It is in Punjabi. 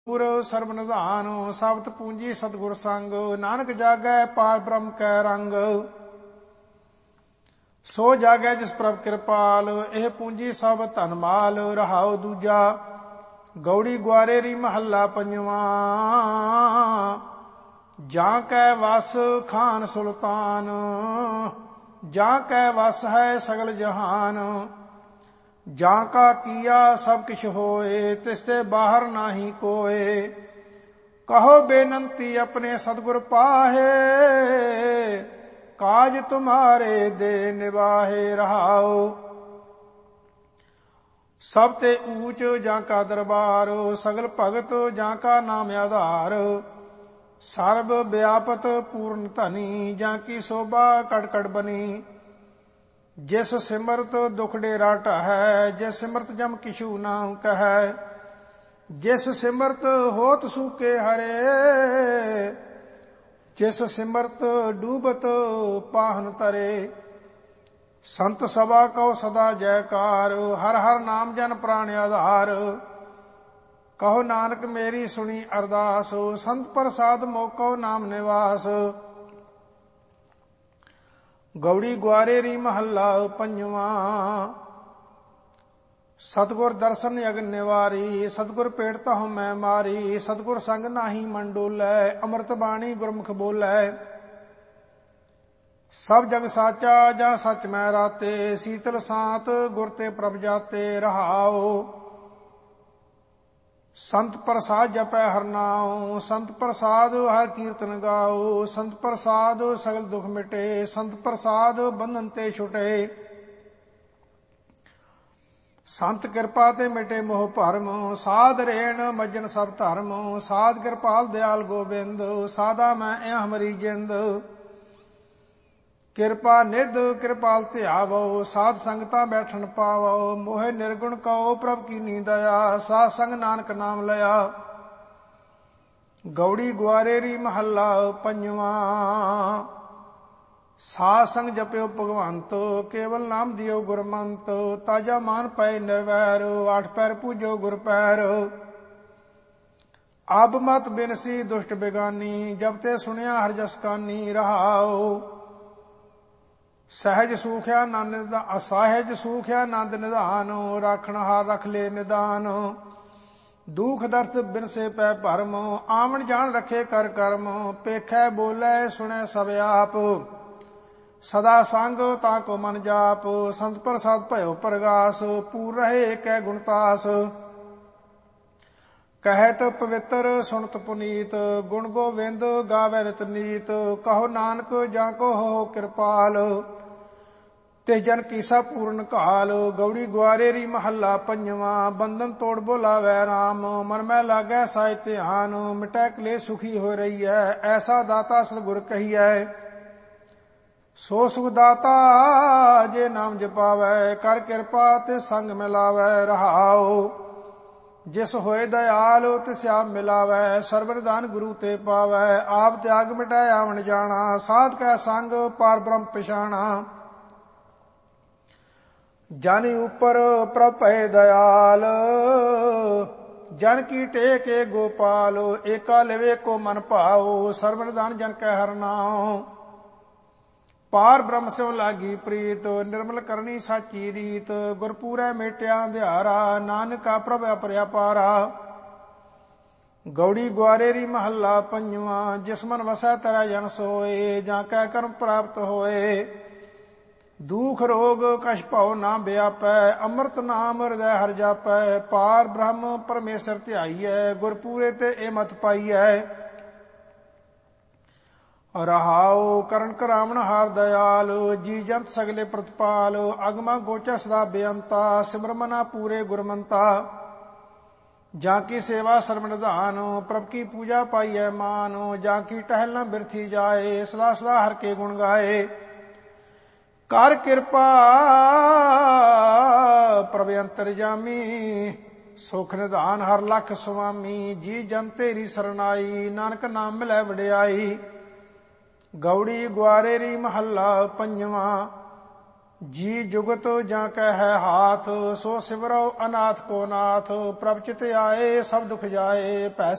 ਗੁਰ ਸਰਬ ਨਿਧਾਨ ਸਬਤ ਪੂੰਜੀ ਸਤਿਗੁਰ ਸੰਗ ਨਾਨਕ ਜਾਗੈ ਪਾਰ ਬ੍ਰਹਮ ਕੈ ਰੰਗ। ਸੋ ਜਾਗੈ ਜਿਸ ਪ੍ਰਭ ਕਿਰਪਾਲ ਇਹ ਪੂੰਜੀ ਸਭ ਧਨ ਮਾਲ। ਰਹਾਉ ਦੂਜਾ ਗੌੜੀ ਗੁਆਰੇਰੀ ਮਹੱਲਾ ਪੰਜਵਾਂ। ਜਾਂ ਕੈ ਵਸ ਖਾਨ ਸੁਲਤਾਨ ਜਾਂ ਕੈ ਵਸ ਹੈ ਸਗਲ ਜਹਾਨ। ਜਾਂ ਕਾ ਕੀਆ ਸਭ ਕਿਛ ਹੋਏ ਤਿਸ ਤੇ ਬਾਹਰ ਨਾਹੀ ਕੋਏ। ਕਹੋ ਬੇਨੰਤੀ ਆਪਣੇ ਸਤਿਗੁਰ ਪਾਹੇ ਕਾਜ ਤੁਮਾਰੇ ਦੇ ਨਿਵਾਹੇ। ਰਹਾਉ ਸਭ ਤੇ ਊਚ ਜਾਂ ਕਾ ਦਰਬਾਰ ਸਗਲ ਭਗਤ ਜਾਂ ਕਾ ਨਾਮ ਆਧਾਰ। ਸਰਬ ਵਿਆਪਤ ਪੂਰਨ ਧਨੀ ਜਾਂ ਕੀ ਸੋਭਾ ਕੜ ਕੜ ਬਨੀ। ਜਿਸ ਸਿਮਰਤ ਦੁਖ ਡੇਰਾ ਢਾਹੈ ਜਿਸ ਸਿਮਰਤ ਜਮ ਕਿਛੂ ਨਾ ਕਹੈ। ਜਿਸ ਸਿਮਰਤ ਹੋਤ ਸੂਕੇ ਹਰੇ ਜਿਸ ਸਿਮਰਤ ਡੂਬਤ ਪਾਹਨ ਤਰੇ। ਸੰਤ ਸਭਾ ਕਉ ਸਦਾ ਜੈਕਾਰ ਹਰ ਹਰ ਨਾਮ ਜਨ ਪ੍ਰਾਣ ਆਧਾਰ। ਕਹੋ ਨਾਨਕ ਮੇਰੀ ਸੁਣੀ ਅਰਦਾਸ ਸੰਤ ਪ੍ਰਸਾਦ ਮੋਕੋ ਨਾਮ ਨਿਵਾਸ। ਗੌੜੀ ਗੁਆਰੇਰੀ ਮਹੱਲਾ ਪੰਜਵਾਂ। ਸਤਿਗੁਰ ਦਰਸ਼ਨ ਅਗਨ ਨਿਵਾਰੀ ਸਤਿਗੁਰ ਪੇਟਤਾ ਹਉ ਮੈਂ ਮਾਰੀ। ਸਤਿਗੁਰ ਸੰਗ ਨਾਹੀ ਮਨ ਡੋਲੈ ਅੰਮ੍ਰਿਤ ਬਾਣੀ ਗੁਰਮੁਖ ਬੋਲੈ। ਸਭ ਜਗ ਸਾਚਾ ਜਾਂ ਸੱਚ ਮੈਂ ਰਾਤੇ ਸੀਤਲ ਸਾਤ ਗੁਰ ਤੇ ਪ੍ਰਭ ਜਾਤੇ। ਰਹਾਉ ਸੰਤ ਪ੍ਰਸਾਦ ਜਪੈ ਹਰ ਨਾਉ ਸੰਤ ਪ੍ਰਸਾਦ ਹਰ ਕੀਰਤਨ ਗਾਉ। ਸੰਤ ਪ੍ਰਸਾਦ ਸਗਲ ਦੁਖ ਮਿਟੇ ਸੰਤ ਪ੍ਰਸਾਦ ਬੰਧਨ ਤੇ ਛੁਟੇ। ਸੰਤ ਕਿਰਪਾ ਤੇ ਮਿਟੇ ਮੋਹ ਭਰਮ ਸਾਧ ਰੇਣ ਮੱਜਨ ਸਭ ਧਰਮ। ਸਾਧ ਕਿਰਪਾਲ ਦਿਆਲ ਗੋਬਿੰਦ ਸਾਦਾ ਮੈਂ ਹਮਰੀ ਜਿੰਦ। ਕਿਰਪਾ ਨਿਧ ਕਿਰਪਾਲ ਧਿਆਵੋ ਸਾਧ ਸੰਗਤਾਂ ਬੈਠਣ ਪਾਵੋ। ਮੋਹਿ ਨਿਰਗੁਣ ਕਉ ਪ੍ਰਭ ਕੀਨੀ ਦਇਆ ਸਾਧ ਸੰਗ ਨਾਨਕ ਨਾਮ ਲਿਆ। ਗੌੜੀ ਗੁਆਰੇਰੀ ਮਹੱਲਾ ਪੰਜਵਾਂ। ਸਾਧ ਸੰਗ ਜਪਿਓ ਭਗਵੰਤ ਕੇਵਲ ਨਾਮ ਦਿਓ ਗੁਰਮੰਤ। ਤਾਜਾ ਮਾਨ ਪਏ ਨਿਰਵੈਰ ਆਠ ਪੈਰ ਪੂਜੋ ਗੁਰ ਪੈਰ। ਅਬ ਮਤ ਬਿਨਸੀ ਦੁਸ਼ਟ ਬੇਗਾਨੀ ਜਬ ਤੇ ਸੁਣਿਆ ਹਰਿ ਜਸ ਕਾਨੀ। ਰਹਾਉ ਸਹਿਜ ਸੂਖਿਆ ਨੰਦ ਅਸਹਿਜ ਸੂਖਿਆ ਨੰਦ ਨਿਧਾਨ। ਰਾਖਣ ਹਾਰ ਰਖ ਲੈ ਨਿਦਾਨ ਦੁਖ ਦਰਦ ਬਿਨਸੇ ਪੈ ਭਰਮ। ਆਵਣ ਜਾਣ ਰਖੇ ਕਰ ਕਰਮ ਪੇਖੈ ਬੋਲੇ ਸੁਣੈ ਸਭ ਆਪ। ਸਦਾ ਸੰਗ ਤਾ ਕੋ ਮਨ ਜਾਪ ਸੰਤ ਪ੍ਰਸਾਦ ਭਇਓ ਪ੍ਰਗਾਸ। ਪੂਰ ਰਹੇ ਕੈ ਗੁਣਤਾਸ ਕਹਿਤ ਪਵਿੱਤਰ ਸੁਣਤ ਪੁਨੀਤ। ਗੁਣ ਗੋਵਿੰਦ ਗਾਵੈ ਨਿਤ ਨੀਤ। ਕਹੋ ਨਾਨਕ ਜਾਂ ਕੋ ਹੋ ਕਿਰਪਾਲ ਤੇ ਜਨ ਕੀਸਾ ਪੂਰਨ ਕਾਲ। ਗੌੜੀ ਗੁਆਰੇਰੀ ਮਹੱਲਾ ਪੰਜਵਾਂ। ਬੰਧਨ ਤੋੜ ਬੋਲਾਵੈ ਰਾਮ ਮਨ ਮੈਂ ਲਾਗੈ ਸਾਇ ਧਿਆਨ। ਮਿਟੈ ਕਲੇਸ਼ ਸੁਖੀ ਹੋ ਰਹੀਐ ਐਸਾ ਦਾਤਾ ਸਤਿਗੁਰ ਕਹੀਐ। ਸੋ ਸੁਖ ਦਾਤਾ ਜੇ ਨਾਮ ਜਪਾਵੈ ਕਰ ਕਿਰਪਾ ਤੇ ਸੰਗ ਮਿਲਾਵੈ। ਰਹਾਉ ਜਿਸ ਹੋਏ ਦਇਆਲ ਤਿਸ ਆਪ ਮਿਲਾਵੈ। ਸਰਬ ਨਿਧਾਨ ਗੁਰੂ ਤੇ ਪਾਵੈ ਆਪ ਤਿਆਗ ਮਿਟੈ ਆਵਣ ਜਾਣਾ। ਸਾਧ ਕੈ ਸੰਗ ਪਾਰ ਬ੍ਰਹਮ ਪਛਾਣਾ। ਜਨ ਉਪਰ ਪ੍ਰਭ ਭਏ ਦਇਆਲ ਜਨ ਕੀ ਟੇਕੇ ਗੋਪਾਲ। ਏਕਾ ਲਵੇ ਕੋ ਮਨ ਭਾਉ ਸਰਬ ਨਿਧਾਨ ਜਨ ਕੈ ਹਰਿ ਨਾਉ। ਪਾਰ ਬ੍ਰਹਮ ਸਿਉ ਲਾਗੀ ਪ੍ਰੀਤ ਨਿਰਮਲ ਕਰਨੀ ਸਾਚੀ ਰੀਤ। ਗੁਰਪੂਰੈ ਮੇਟਿਆ ਅੰਧਿਆਰਾ ਨਾਨਕਾ ਪ੍ਰਭ ਅਪਰਿਆਪਾਰਾ। ਗੌੜੀ ਗੁਆਰੇਰੀ ਮਹੱਲਾ ਪੰਜਵਾਂ। ਜਿਸ ਮਨ ਵਸੈ ਤੇਰਾ ਜਨ ਸੋਏ ਜਾਂ ਕੈ ਕਰਮ ਪ੍ਰਾਪਤ ਹੋਏ। ਦੁਖ ਰੋਗ ਕਛ ਭਉ ਨਾ ਵਿਆਪੈ ਅੰਮ੍ਰਿਤ ਨਾਮ ਹਿਰਦੈ ਹਰਿ ਜਾਪੈ। ਪਾਰ ਬ੍ਰਹਮ ਪਰਮੇਸ਼ਰ ਧਿਆਈਐ ਗੁਰਪੂਰੇ ਤੇ ਇਹ ਮਤ ਪਾਈਐ। ਰਹਾਉ ਕਰਨ ਕਰਾਵਣ ਹਾਰ ਦਇਆਲ ਜੀ ਜੰਤ ਸਗਲੇ ਪ੍ਰਤਪਾਲ। ਅਗਮਾ ਗੋਚਰ ਸਦਾ ਬੇਅੰਤਾ ਸਿਮਰ ਮਨਾ ਪੂਰੇ ਗੁਰਮੰਤਾ। ਜਾਂ ਕੀ ਸੇਵਾ ਸਰਬ ਨਿਧਾਨ ਪ੍ਰਭ ਕੀ ਪੂਜਾ ਪਾਈਐ ਮਾਨ। ਜਾਂ ਕੀ ਟਹਿਲ ਨਾ ਬਿਰਥੀ ਜਾਏ ਸਦਾ ਸਦਾ ਹਰਿ ਕੇ ਗੁਣ ਗਾਏ। ਕਰ ਕਿਰਪਾ ਪ੍ਰਭ ਅੰਤਰਜਾਮੀ ਸੁਖ ਨਿਧਾਨ ਹਰ ਲਖ ਸੁਆਮੀ। ਜੀ ਜਨ ਤੇਰੀ ਸਰਨਾਈ ਨਾਨਕ ਨਾਮ ਮਿਲੈ ਵਡਿਆਈ। ਗੌੜੀ ਗੁਆਰੇਰੀ ਮਹੱਲਾ ਪੰਜਵਾਂ। ਜੀ ਜੁਗਤ ਜਾਂ ਕੈ ਹੈ ਹਾਥ ਸੋ ਸਿਮਰੋ ਅਨਾਥ ਕੋ ਨਾਥ। ਪ੍ਰਭ ਚਿਤ ਆਏ ਸਭ ਦੁਖ ਜਾਏ ਭੈ